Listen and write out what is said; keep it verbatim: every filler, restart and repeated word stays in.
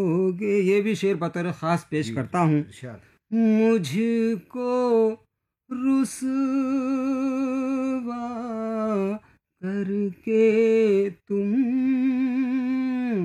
होगे। ये भी शेर बतौर ख़ास पेश करता हूँ। मुझको रुसवा करके तुम